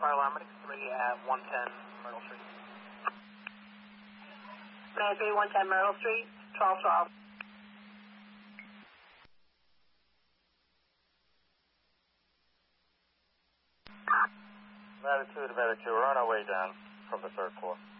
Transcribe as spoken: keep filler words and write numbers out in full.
Fire Alarm three at one ten Myrtle Street. Command three, one ten Myrtle Street, twelve twelve. Latitude of attitude, we're on our way down from the third floor.